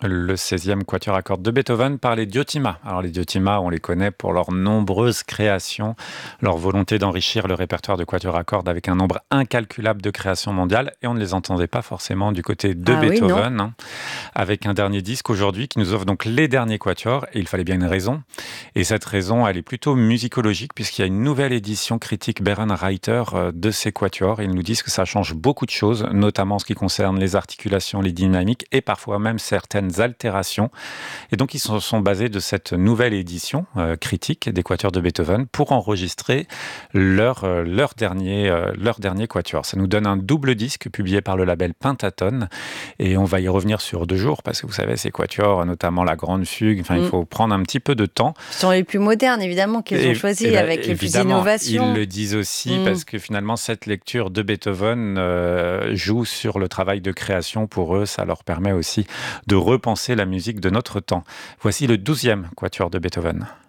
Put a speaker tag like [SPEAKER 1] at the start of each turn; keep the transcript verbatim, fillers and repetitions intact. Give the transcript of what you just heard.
[SPEAKER 1] Le seizième quatuor à cordes de Beethoven par les Diotima. Alors les Diotima, on les connaît pour leurs nombreuses créations, leur volonté d'enrichir le répertoire de quatuor à cordes avec un nombre incalculable de créations mondiales, et on ne les entendait pas forcément du côté de
[SPEAKER 2] Ah oui, non.
[SPEAKER 1] Beethoven, hein, avec un dernier disque aujourd'hui qui nous offre donc les derniers quatuors, et il fallait bien une raison. Et cette raison, elle est plutôt musicologique, puisqu'il y a une nouvelle édition critique Bärenreiter euh, de ces quatuors. Ils nous disent que ça change beaucoup de choses, notamment en ce qui concerne les articulations, les dynamiques, et parfois même certaines altérations. Et donc, ils se sont basés de cette nouvelle édition euh, critique des quatuors de Beethoven pour enregistrer leur, euh, leur, dernier, euh, leur dernier quatuor. Ça nous donne un double disque publié par le label Pentaton. Et on va y revenir sur deux jours parce que vous savez, ces quatuors, notamment la Grande Fugue, enfin, il
[SPEAKER 2] Mm.
[SPEAKER 1] faut prendre un petit peu de temps.
[SPEAKER 2] Ce sont les plus modernes, évidemment, qu'ils ont
[SPEAKER 1] Et,
[SPEAKER 2] choisis,
[SPEAKER 1] et ben,
[SPEAKER 2] avec les plus
[SPEAKER 1] évidemment, ils
[SPEAKER 2] innovations.
[SPEAKER 1] le disent aussi
[SPEAKER 2] Mm.
[SPEAKER 1] parce que finalement, cette lecture de Beethoven euh, joue sur le travail de création. Pour eux, ça leur permet aussi de repenser la musique de notre temps. Voici le douzième quatuor de Beethoven.